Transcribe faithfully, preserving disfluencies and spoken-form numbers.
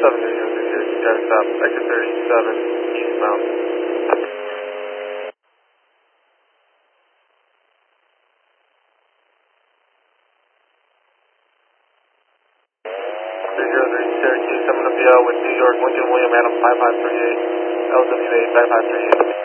seven New York, New Jersey, traffic stop, exit thirty-seven, eastbound. three zero three Cherokee, coming up the L with New York, Lincoln William Adam five five three eight, L W A five five three eight.